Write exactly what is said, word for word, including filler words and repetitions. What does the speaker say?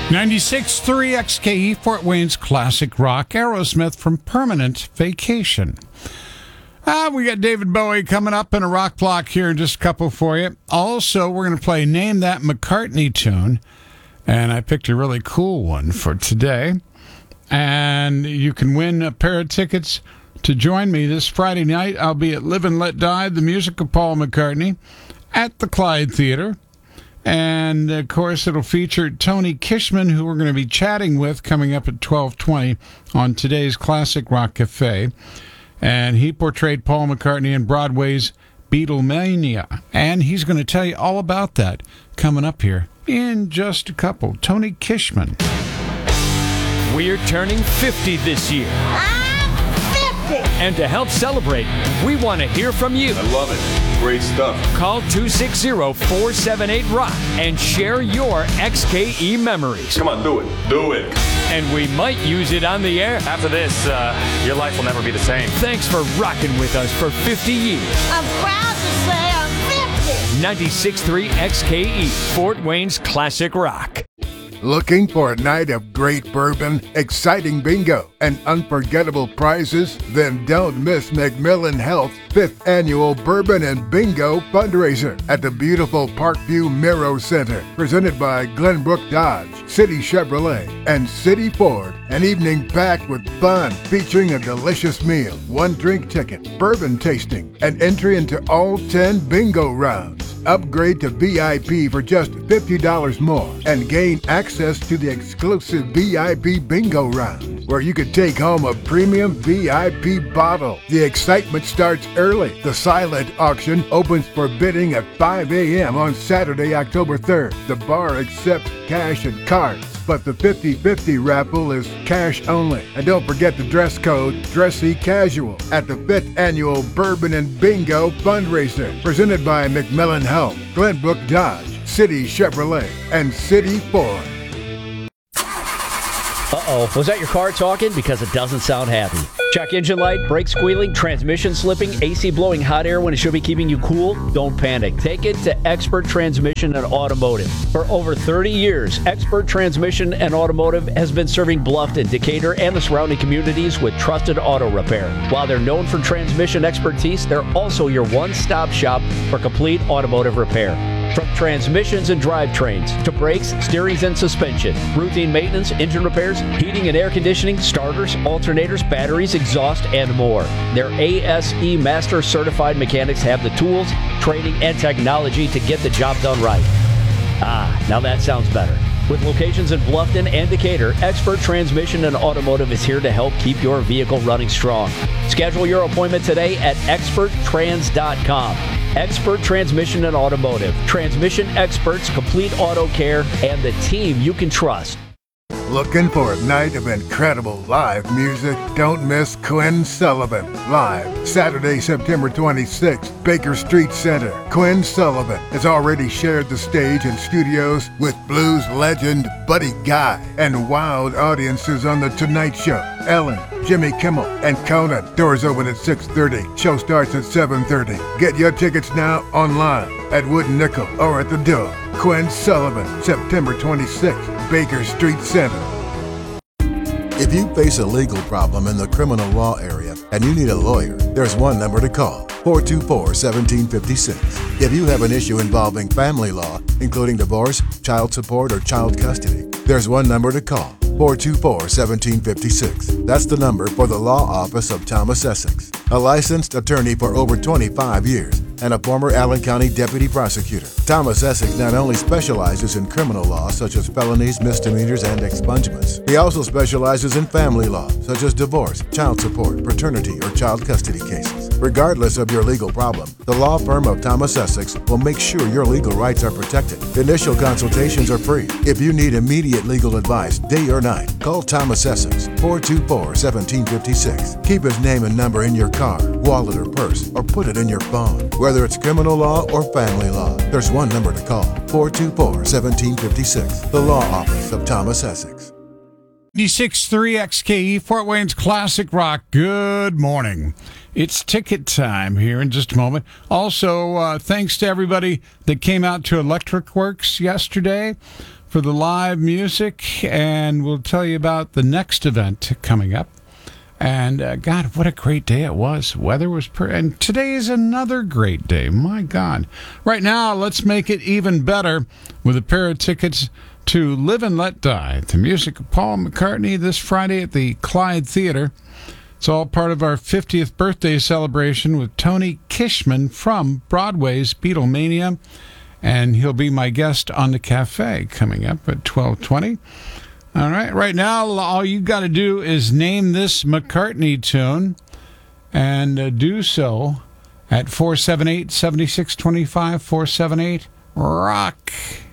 ninety-six point three X K E, Fort Wayne's classic rock, Aerosmith from Permanent Vacation. Ah, we got David Bowie coming up in a rock block here in just a couple for you. Also, we're going to play Name That McCartney Tune, and I picked a really cool one for today. And you can win a pair of tickets to join me this Friday night. I'll be at Live and Let Die, the music of Paul McCartney, at the Clyde Theater. And, of course, it'll feature Tony Kishman, who we're going to be chatting with coming up at twelve twenty on today's Classic Rock Cafe. And he portrayed Paul McCartney in Broadway's Beatlemania. And he's going to tell you all about that coming up here in just a couple. Tony Kishman. We're turning fifty this year. I'm fifty! And to help celebrate, we want to hear from you. I love it. Great stuff. Call two six zero, four seven eight, ROCK and share your X K E memories. Come on, do it. Do it. And we might use it on the air. After this, uh, your life will never be the same. Thanks for rocking with us for fifty years. I'm proud to say I'm fifty! ninety-six point three X K E, Fort Wayne's classic rock. Looking for a night of great bourbon, exciting bingo, and unforgettable prizes? Then don't miss McMillan Health's fifth annual Bourbon and Bingo fundraiser at the beautiful Parkview Miro Center, presented by Glenbrook Dodge, City Chevrolet, and City Ford. An evening packed with fun, featuring a delicious meal, one drink ticket, bourbon tasting, and entry into all ten bingo rounds. Upgrade to V I P for just fifty dollars more and gain access to the exclusive V I P bingo round, where you could take home a premium V I P bottle. The excitement starts early. The silent auction opens for bidding at five a.m. on Saturday, October third. The bar accepts cash and cards, but the fifty-fifty raffle is cash only. And don't forget the dress code, dressy casual, at the fifth annual Bourbon and Bingo fundraiser, presented by McMillan Health, Glenbrook Dodge, City Chevrolet, and City Ford. Uh-oh, was that your car talking? Because it doesn't sound happy. Check engine light, brake squealing, transmission slipping, A C blowing hot air when it should be keeping you cool? Don't panic. Take it to Expert Transmission and Automotive. For over thirty years, Expert Transmission and Automotive has been serving Bluffton, Decatur, and the surrounding communities with trusted auto repair. While they're known for transmission expertise, they're also your one-stop shop for complete automotive repair. From transmissions and drivetrains to brakes, steerings, and suspension, routine maintenance, engine repairs, heating and air conditioning, starters, alternators, batteries, exhaust, and more. Their A S E Master Certified mechanics have the tools, training, and technology to get the job done right. Ah, now that sounds better. With locations in Bluffton and Decatur, Expert Transmission and Automotive is here to help keep your vehicle running strong. Schedule your appointment today at expert trans dot com. Expert Transmission and Automotive. Transmission experts, complete auto care, and the team you can trust. Looking for a night of incredible live music? Don't miss Quinn Sullivan live Saturday, September twenty-sixth, Baker Street Center. Quinn Sullivan has already shared the stage and studios with blues legend Buddy Guy and wowed audiences on The Tonight Show, Ellen, Jimmy Kimmel, and Conan. Doors open at six thirty. Show starts at seven thirty. Get your tickets now online at Wood Nickel or at the door. Quinn Sullivan, September twenty-sixth, Baker Street Center. If you face a legal problem in the criminal law area and you need a lawyer, there's one number to call, four two four, one seven five six. If you have an issue involving family law, including divorce, child support, or child custody, there's one number to call, four two four, one seven five six. That's the number for the law office of Thomas Essex, a licensed attorney for over twenty-five years and a former Allen County deputy prosecutor. Thomas Essex not only specializes in criminal law such as felonies, misdemeanors, and expungements, he also specializes in family law such as divorce, child support, paternity, or child custody cases. Regardless of your legal problem, the law firm of Thomas Essex will make sure your legal rights are protected. Initial consultations are free. If you need immediate legal advice, day or night, call Thomas Essex, four two four, one seven five six. Keep his name and number in your car, wallet, or purse, or put it in your phone. Whether it's criminal law or family law, there's one number to call, four two four, one seven five six, the law office of Thomas Essex. ninety-six point three X K E, Fort Wayne's Classic Rock. Good morning. It's ticket time here in just a moment. Also, uh, thanks to everybody that came out to Electric Works yesterday for the live music, and we'll tell you about the next event coming up. And, uh, God, what a great day it was. Weather was pretty, and today is another great day. My God. Right now, let's make it even better with a pair of tickets to Live and Let Die, the music of Paul McCartney, this Friday at the Clyde Theater. It's all part of our fiftieth birthday celebration with Tony Kishman from Broadway's Beatlemania, and he'll be my guest on the cafe coming up at twelve twenty. All right, right now, all you got to do is name this McCartney tune, and uh, do so at four seven eight, seven six two five, four seven eight, rock.